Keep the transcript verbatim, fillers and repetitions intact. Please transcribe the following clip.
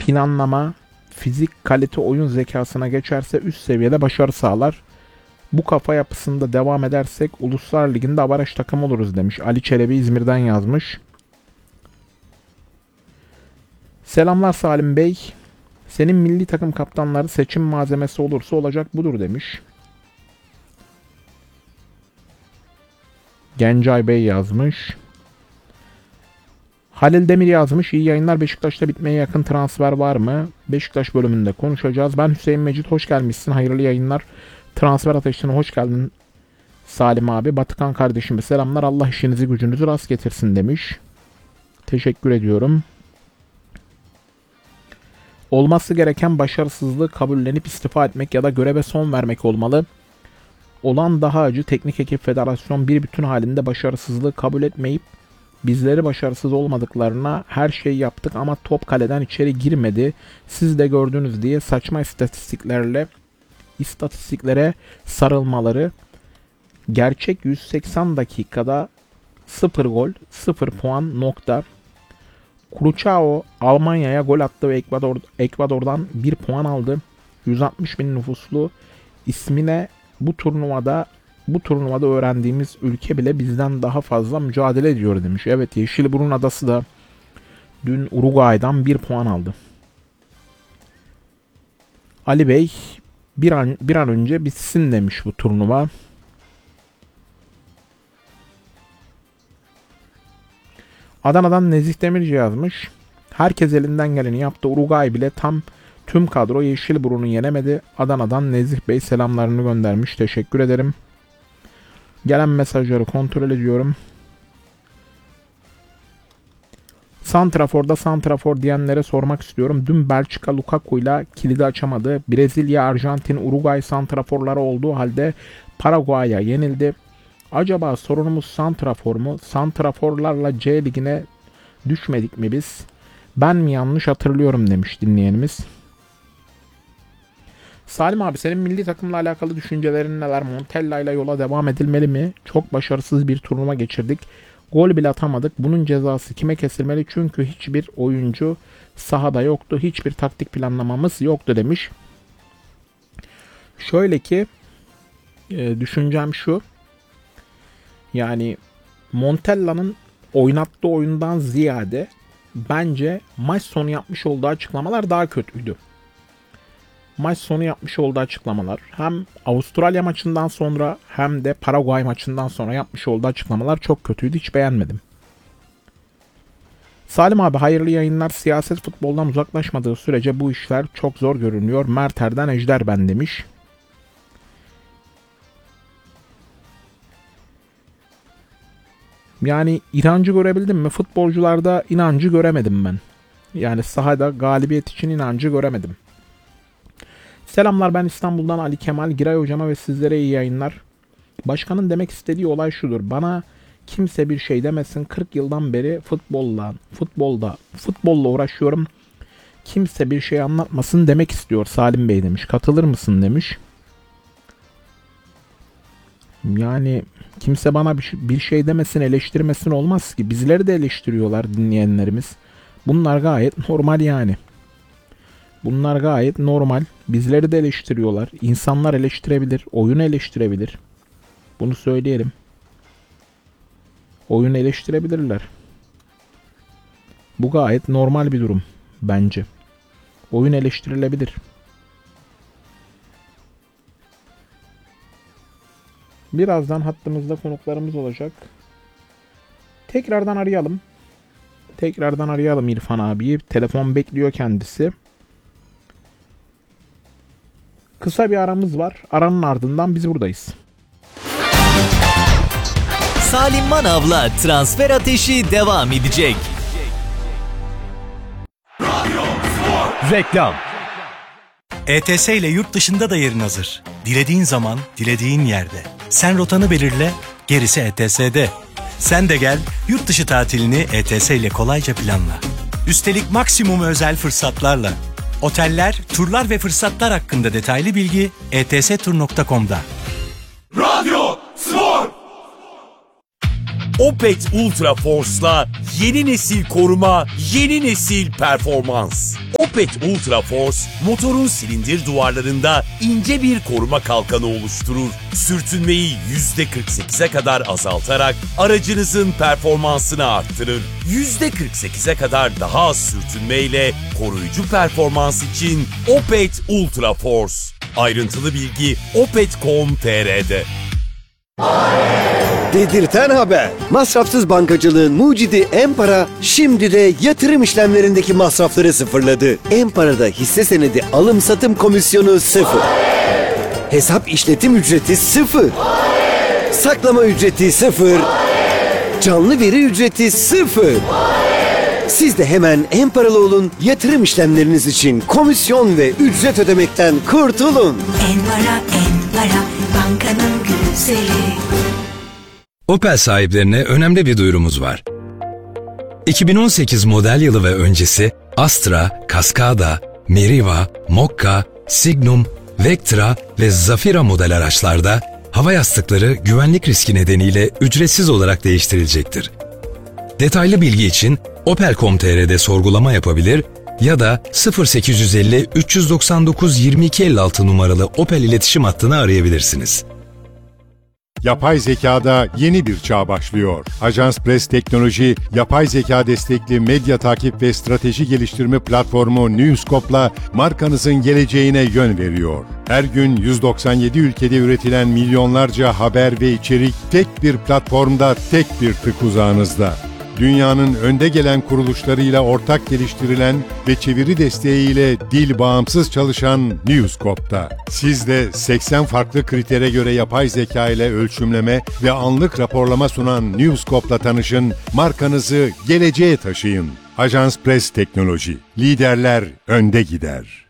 planlama, fizik, kalite, oyun zekasına geçerse üst seviyede başarı sağlar. Bu kafa yapısında devam edersek Uluslar Ligi'nde avaraj takım oluruz demiş. Ali Çelebi İzmir'den yazmış. Selamlar Salim Bey. Senin milli takım kaptanları seçim malzemesi olursa olacak budur demiş. Gencay Bey yazmış. Halil Demir yazmış. İyi yayınlar. Beşiktaş'ta bitmeye yakın transfer var mı? Beşiktaş bölümünde konuşacağız. Ben Hüseyin Mecit. Hoş gelmişsin. Hayırlı yayınlar. Transfer ateşine hoş geldin Salim abi. Batıkan kardeşime selamlar. Allah işinizi gücünüzü rast getirsin demiş. Teşekkür ediyorum. Olması gereken başarısızlığı kabullenip istifa etmek ya da göreve son vermek olmalı. Olan daha acı, teknik ekip federasyon bir bütün halinde başarısızlığı kabul etmeyip bizleri başarısız olmadıklarına her şeyi yaptık ama top kaleden içeri girmedi. Siz de gördünüz diye saçma istatistiklerle istatistiklere sarılmaları. Gerçek yüz seksen dakikada sıfır gol, sıfır puan nokta. Cruçao Almanya'ya gol attı ve Ekvador, Ekvador'dan bir puan aldı. yüz altmış bin nüfuslu ismine bu turnuvada bu turnuvada öğrendiğimiz ülke bile bizden daha fazla mücadele ediyor demiş. Evet, Yeşilburun Adası da dün Uruguay'dan bir puan aldı. Ali Bey bir an, bir an önce bitsin demiş bu turnuva. Adana'dan Nezih Demirci yazmış. Herkes elinden geleni yaptı. Uruguay bile tam tüm kadro Yeşilburun'u yenemedi. Adana'dan Nezih Bey selamlarını göndermiş. Teşekkür ederim. Gelen mesajları kontrol ediyorum. Santrafor'da santrafor diyenlere sormak istiyorum. Dün Belçika Lukaku'yla kilidi açamadı. Brezilya, Arjantin, Uruguay santraforları olduğu halde Paraguay'a yenildi. Acaba sorunumuz santrafor mu? Santraforlarla C ligine düşmedik mi biz? Ben mi yanlış hatırlıyorum demiş dinleyenimiz. Salim abi, senin milli takımla alakalı düşüncelerin neler? Montella ile yola devam edilmeli mi? Çok başarısız bir turnuva geçirdik. Gol bile atamadık. Bunun cezası kime kesilmeli? Çünkü hiçbir oyuncu sahada yoktu. Hiçbir taktik planlamamız yoktu demiş. Şöyle ki e, düşüncem şu. Yani Montella'nın oynattığı oyundan ziyade bence maç sonu yapmış olduğu açıklamalar daha kötüydü. Maç sonu yapmış olduğu açıklamalar hem Avustralya maçından sonra hem de Paraguay maçından sonra yapmış olduğu açıklamalar çok kötüydü. Hiç beğenmedim. Salim abi hayırlı yayınlar. Siyaset futboldan uzaklaşmadığı sürece bu işler çok zor görünüyor. Merter'den Ejder ben demiş. Yani inancı görebildim mi? Futbolcularda inancı göremedim ben. Yani sahada galibiyet için inancı göremedim. Selamlar, ben İstanbul'dan Ali Kemal. Giray hocama ve sizlere iyi yayınlar. Başkanın demek istediği olay şudur. Bana kimse bir şey demesin. kırk yıldan beri futbolla, futbolda, futbolla uğraşıyorum. Kimse bir şey anlatmasın demek istiyor Salim Bey demiş. Katılır mısın demiş. Yani kimse bana bir şey demesin, eleştirmesin olmaz ki. Bizleri de eleştiriyorlar dinleyenlerimiz. Bunlar gayet normal yani. Bunlar gayet normal. Bizleri de eleştiriyorlar. İnsanlar eleştirebilir. Oyun eleştirebilir. Bunu söyleyelim. Oyun eleştirebilirler. Bu gayet normal bir durum bence. Oyun eleştirilebilir. Birazdan hattımızda konuklarımız olacak. Tekrardan arayalım. Tekrardan arayalım İrfan abiyi. Telefon bekliyor kendisi. Kısa bir aramız var. Aranın ardından biz buradayız. Salim Manav'la Transfer Ateşi devam edecek. Reklam. E T S ile yurt dışında da yerin hazır. Dilediğin zaman, dilediğin yerde. Sen rotanı belirle, gerisi E T S'de. Sen de gel, yurt dışı tatilini E T S ile kolayca planla. Üstelik maksimum özel fırsatlarla. Oteller, turlar ve fırsatlar hakkında detaylı bilgi e t s tur nokta com'da. Radyo Spor. Opet Ultra Force'la yeni nesil koruma, yeni nesil performans. Opet Opet Ultra Force, motorun silindir duvarlarında ince bir koruma kalkanı oluşturur. Sürtünmeyi yüzde kırk sekize kadar azaltarak aracınızın performansını arttırır. yüzde kırk sekize kadar daha az sürtünmeyle koruyucu performans için Opet Ultra Force. Ayrıntılı bilgi opet nokta com nokta tr'de. Dedirten haber. Masrafsız bankacılığın mucidi Empara şimdi de yatırım işlemlerindeki masrafları sıfırladı. Empara'da hisse senedi alım satım komisyonu sıfır. Hesap işletim ücreti sıfır. Saklama ücreti sıfır. Canlı veri ücreti sıfır. Siz de hemen Emparalı olun, yatırım işlemleriniz için komisyon ve ücret ödemekten kurtulun. Enpara, Enpara, bankanın güzeli. Opel sahiplerine önemli bir duyurumuz var. iki bin on sekiz model yılı ve öncesi Astra, Cascada, Meriva, Mokka, Signum, Vectra ve Zafira model araçlarda hava yastıkları güvenlik riski nedeniyle ücretsiz olarak değiştirilecektir. Detaylı bilgi için opel nokta com nokta tr'de sorgulama yapabilir ya da sıfır sekiz yüz elli üç yüz doksan dokuz yirmi iki elli altı numaralı Opel iletişim hattını arayabilirsiniz. Yapay zekada yeni bir çağ başlıyor. Ajans Press Teknoloji, yapay zeka destekli medya takip ve strateji geliştirme platformu Newscope'la markanızın geleceğine yön veriyor. Her gün yüz doksan yedi ülkede üretilen milyonlarca haber ve içerik tek bir platformda, tek bir tık uzağınızda. Dünyanın önde gelen kuruluşlarıyla ortak geliştirilen ve çeviri desteğiyle dil bağımsız çalışan Newscope'da. Siz de seksen farklı kritere göre yapay zeka ile ölçümleme ve anlık raporlama sunan Newscope'la tanışın, markanızı geleceğe taşıyın. Ajans Press Teknoloji, liderler önde gider.